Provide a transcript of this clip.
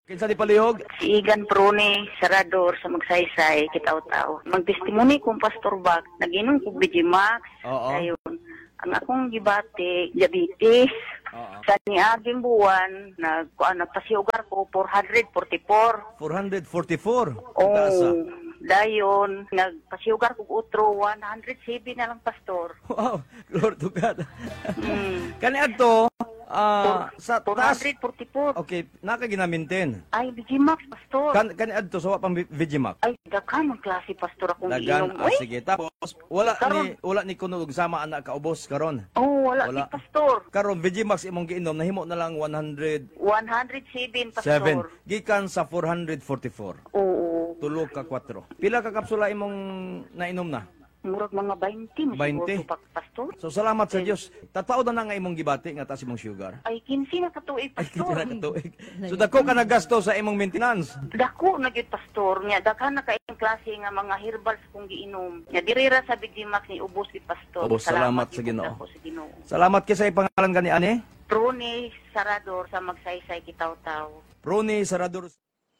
Kinsa di palihog? Si Igan Prone, Sarador sa Magsaysay, Kitaw-Taw. Magtestimony kong Pastor Bag, naginom ko Vigimax. Oo. Ayun. Ang akong gibati, diabetes. Oo. Sa niaging buwan, nagpasiugar ko 444. 444. Oh, dayon, nagpasiugar ko utro 107 na lang, Pastor. Wow, Lord to God. Kani adto sa taas. 444. Okay, nakaginamintin. Ay, Vigimax, Pastor. Kani adto sa pang Vigimax. Ay, daghan ang klase, Pastor, akong Dagan, giinom. Uy, sige. Tapos wala Karon. ni kuno og sama anak kaubos karon. oh, wala, Wala. si Pastor. Karon Vigimax imong giinom nahimo na lang 107 107, Pastor. gikan sa 444. Oo. Tulo ka 4. Pila ka kapsula imong nainom na? Murag mga 20. 20. Pastor. So salamat sa Dios. Tatao na nga imong gibati nga taas imong sugar. Ay, 15 na katuig, Ay, Pastor. kita na katuig. So dako ka nagasto sa imong maintenance. Dako na gyud, Pastor. Nya daghan na kaayong klase nga mga herbals kung giinom. Nya dirira sa Vigimax ni ubos gid, Pastor. Ubos, salamat sa gyud Ginoo. dako sa Ginoo. Salamat kay sa ipangalan gani ani. Prone Sarador sa Magsaysay, Kitaw-Taw. Prone Sarador.